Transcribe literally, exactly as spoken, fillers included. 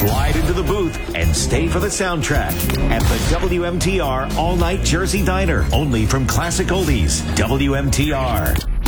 Slide into the booth and stay for the soundtrack at the W M T R All Night Jersey Diner, only from Classic Oldies. W M T R.